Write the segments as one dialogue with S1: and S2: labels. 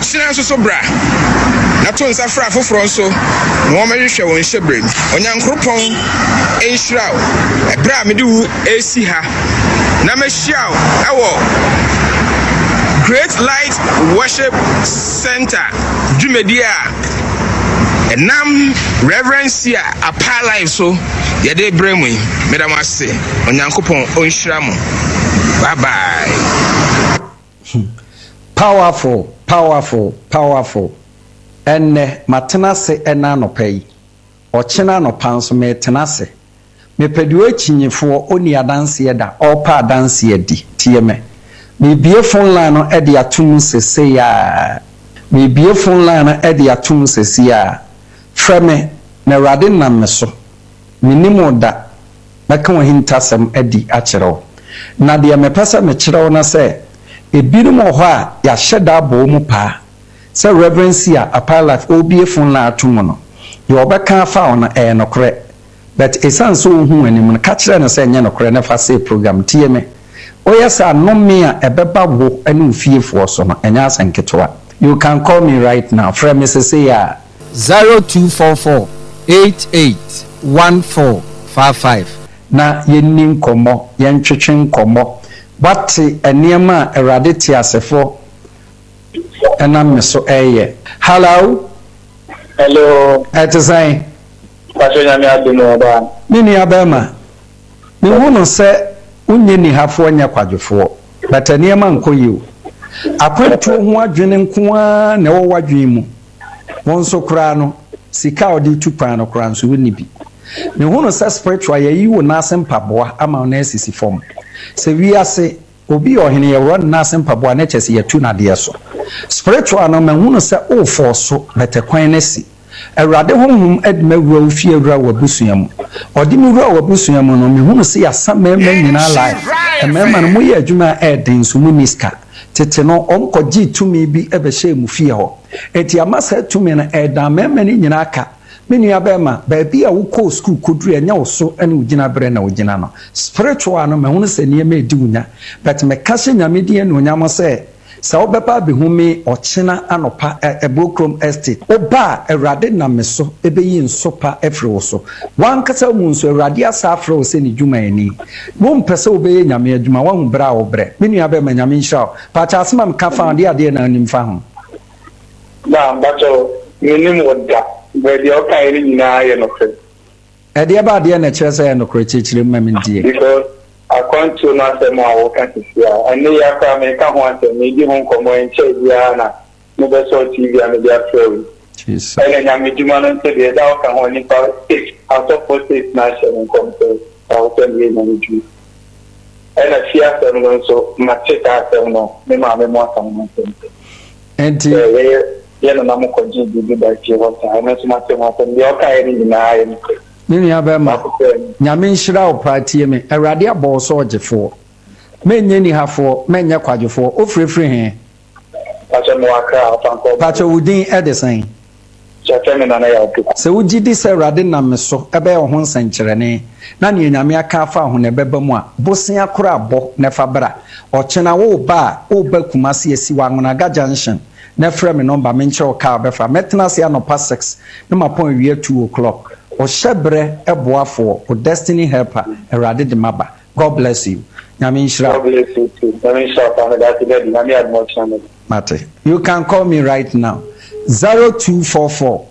S1: Ensina so bra. Na to nsa fra foforo nso. No ma hwehwe won hyebre. Onyankropon enhyira wo. Ebra me de wu esi ha. Na ma hia wo ewo Great Light Worship Center Jumedia Enam Reverencia Apa Life so yede bremu medam ase onyankopon onhyira mo. Bye bye. Powerful. Enne matenase ena nopai. Ochena no panso me tenase. Me pedu achinyefo oni adanse yeda opa adanse yedi tieme. Me bie phone line no e de atum sese ya. Me bie phone line no e de atum sese ya. Freme na rade na meso. Minimo da meka wo hintasem e di akyerew. Na de me pesa me kyerew na se ebirum ho a ya hyeda bo mu pa. Se reverencia Apa Life obie phone line atum no. Ye obeka fa ona e nokre. But esan so hu anim no ka kyere na se enye nokre na fa se program tieme. Oyasa no me a ebeba wo ane ufiefo so no enya asanketwa. You can call me right now. From Mrs.
S2: 0244 881455.
S1: Na yenni nkomo yentwetwe nkomo bati eniema erade ti asefo ena meso eye. Hello. Etesai
S3: Pastor nyame adumo ba
S1: nini abema me wono se unye ni hafo anya kwadwefo but eniema nkoyiwo akwantu ho adwene nkoa na wo wadwen mu wonso kra no sika odi tupan no kra nso woni bi me hono sa spiritual yayi wo na asempaboa ama na asisi form se wiase obi ohene ye ro na asempaboa na chese ye tu na de so spiritual no me hono sa o forso betekwan na si Erade honhum edme wura fie wura wabusuam odi mi wura wabusuam no me hono se ya samema nyina life emema no moye adwuma eden so muniska tete no onkogi tumi bi ebehye mu fie ho enti amasa tumi na edan mema ni nyina aka menu abema baabi a wo ko school koduru enya wo so ene ugina bere na ugina no spiritual no me hono se niema edi wunya but me kashe nyame die no nyamo se sa obepa behumi ochina anopa ebokrom estate oba erade na meso ebeyi nsopa efrewo so wan kasa mu nso erade asa afrewo se ni dwuma ani wo mpese obeye nyame adwuma wan bra obre menu abema nyame nhira pa cha asema mka fa ade na animfa ho
S3: na bacho minim woda be o kai ni nyina ye no kre
S1: ade ba ade na kire se no kre chichire mmamndie
S3: because according to na se mo awo kan sia ene ya ka me ka ho ase me di ho komo enche bia na no be so TV and dia flow
S1: Jesus
S3: ene nya me di ma no se de da ka ho ni pa out of post na se no komo out of the na ju ene sia se no so ma cheta se no me ma me mo asa mo se
S1: enti
S3: ye no na mo ko ji bi ba chi ho ta ene so ma se mo se de o ka eri na ye ni
S1: nini abema nyame nhira wo pratie me erade abo so ogefo menye ni hafo menye kwadwefo ofrefre he
S3: pacho mo aka afanko
S1: pacho udin edesan
S3: chafeme na ya otuka
S1: se ugidi se erade na meso ebe ho nsankyerene na ne nyame aka afa ho ne beba mu a bosen akora abo ne fabra ochena wo ba kumase esi wangona ga junction na frɛ me number menche o ka befa metena se anopa 6 na mapon wie 2 o'clock o shebre eboafo o destiny helper erade de maba. God bless you. Nyame nhira.
S3: God bless you too. Nyame nhira pa me that today nyame admonition.
S1: Mate. You can call me right now. 0244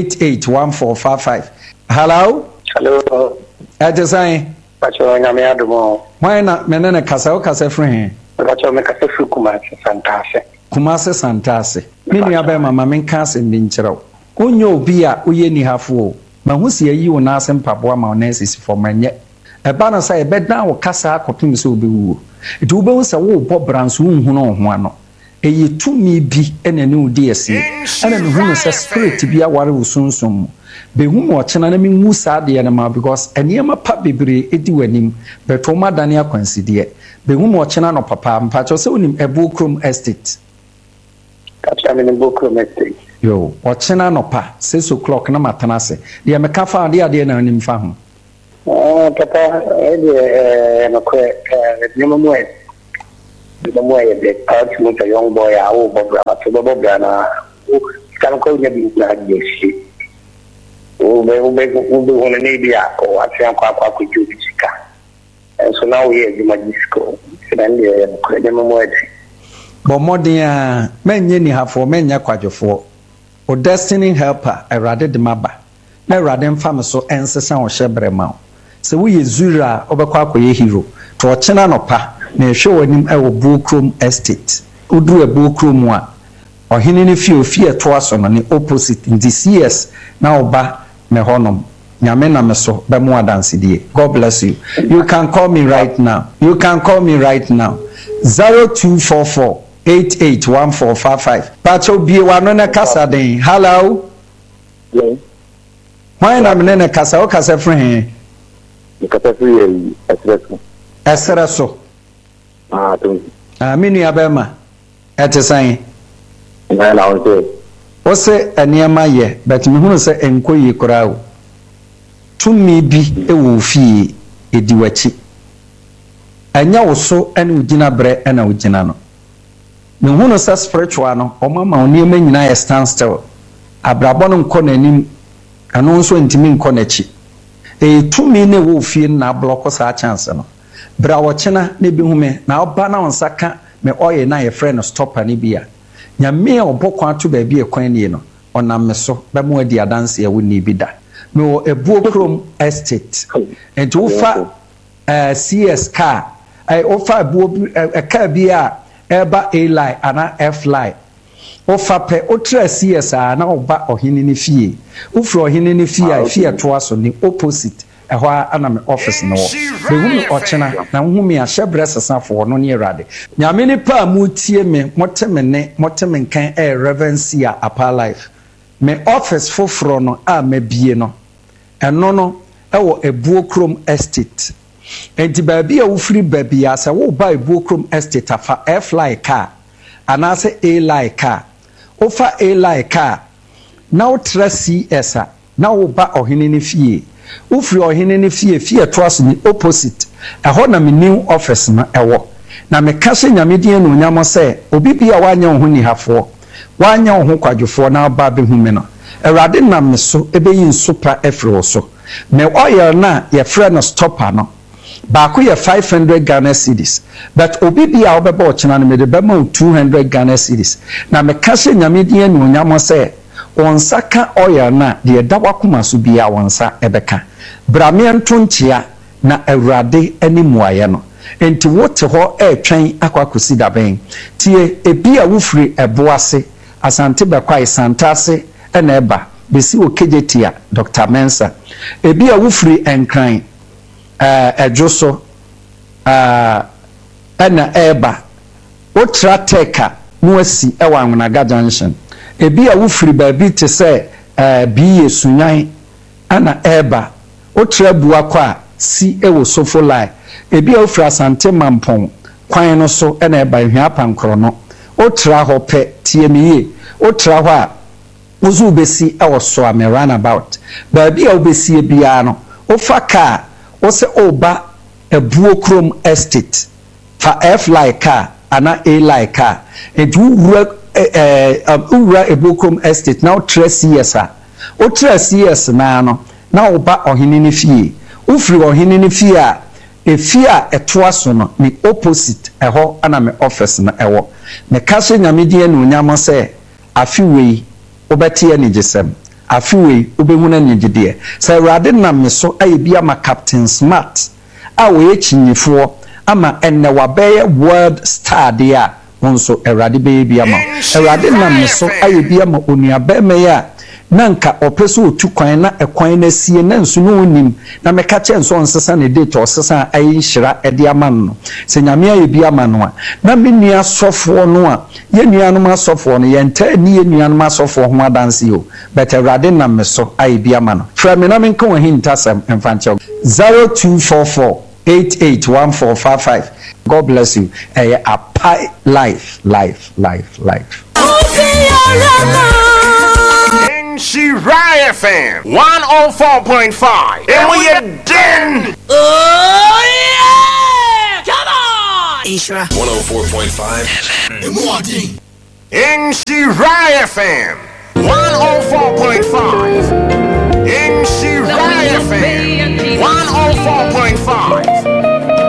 S1: 881455. Hello?
S3: Hello.
S1: Edesan.
S3: Pacho nyame adomo.
S1: Why na menene kasa o kasa frɛ he?
S3: Pacho me kasa fru
S1: Kumase Santase. Mini abe mama menka asem bi nkyerɛw. Onyo obi a oye ni hafo. Mahusi ayi wo na asem paboa ma ona esisi fomanye. Eba no say ebeda wo kasa akopim se obewu. Eti wo bewu se wo bɔ branso hunhu no ho ano. Eyi tumi bi ene ne udi asie. Ene ne hunu se spirit bi aware wo sunsun. Behu mo kyena na menwu saade na ma because eniema pa bebre edi wanim. Beto ma dane akwanside. Behu mo kyena no papa mpacho se onim Ebokrom estate. Yo, ochena no pa 6 o'clock na matanase. Dia me kafa ade na anim fa ho.
S3: Papa, no kwe nyoma The more the part with a young boy, I will Bob Brana, who can call you like this. Who may want an idea or what young Papa could do. And so now we are the Magisco. And the more.
S1: But more than many have for many quadro or destiny helper, I rather the maba. Na radem fam so ensesa wo hyebrema se wo yezura obekwa ye hero to ochena no pa na ehwe wanim e wo Buokrom estate uduru e Buokrom a ohene ne fie ofie to aso no ne opposite in this years na oba me honom nyame na me so be mo adanse die. God bless you. You can call me right now. 0244 881455 pacho bie wano na kasa den. Hello.
S3: Yes.
S1: Why na mene kasa o kasa free
S3: he kasa free esreso to
S1: minu abema etesan
S3: na
S1: o se aniama ye but me hunu se enkoyi korao tumi bi e wo fie ediwachi anya wo so ene ugina bre ena ugina no me hunu se spiritual no o mama oni ema nyina ye stand still abrabo no nko nanim ano nso ntimi nko nachi tumi ne wo fie na block sa chance no bra wo chena ne bi hume na oba na onsaka me oye na ye friend stopper ne bia nyame obokwa to ba bi ekwan ne no onam me so ba mo adi adanse ya woni bi da me wo Buokrom estate and wo fa CS car ofa car bi a eba A line ana F line ofa pe otra CS na oba ohene ne fie ufro ohene ne fie a fie to aso ni opposite ehwa ana me office no be hu ochena na hu me ahyebre sesafo no ne erade nyame ni pa mu tie me moteme nkan reverence a apa life me office foforo no a mabie no eno no ewo Buokrom estate enti ba bia wo free ba bia se wo ba Buokrom estate afa F line car anase A line car ofa A line car na wo tra CS a na wo ba ohene ne fie ufri ohene ne fie to aso ni opposite eho na me new office na ewo na me kase nyame die no nyamo se obi bia wanya ho ni hafo wanya ho kwadwofo na ba be hu me no erade na me so ebeyi super efro so me oil na ye friend stopper no ba ko ye 500 Ghana cedis but obi bia obeba ochena no me de be ma 200 Ghana cedis na me kase nyame die no nyamo se onsaka oil na de dawakuma so bia wonsa ebeka bramiento ntia na awurade animuaye no enti wote ho etwen akwakosi daben tie ebia wufri eboase asante bekwai santase ena eba besi okejetia Dr. Mensa ebia wufri enkran ejoso ena eba otra teka nuasi ewa Anwonaga junction ebia wufri baabi te se biye sunyan ana eba otra bua kwa si ewo sofo line ebia wufri asante mampon kwan no so ena eba hwia pankro no otra ho pe tiemiye otra ho a uzu besi ewo so am runabout baabi a obesi ebia no ofa car ose oba Buokrom estate fa F line car ana A line car edu ura Buokrom estate now 3 CS o 3 CS na no na oba ohene ne fie ufri ohene ne fie a efie a etoaso no ni opposite eho ana me office na ewo me kase nyame die no nyamo se afiwei obetie ne gisem afiwei obehuna ne gide se rade na me so aye bia ma Captain Smart a we chinyifo ama enne wabeye world star dia wonso erade be bia ma erade na me so aye bia ma onuabe me ya nanka opeso otu kwan na ekwan na sie na nso no onim na meka che nso onsesa ne date osesa ayi hira ede ama no se nyame aye bia ma no a na me nua sofo no a ye nua no ma sofo no ye nta ni ye nua no ma sofo ho adanse o but erade na me so aye bia ma no fra me na me nka wahi ntasam emfanche 0244 881455 God bless you a pie life
S2: Shirai FM 104.5 and we are done.
S4: Oh yeah! Come on! Ishra
S2: 104.5 Inshirai FM 104.5 Inshirai FM 104.5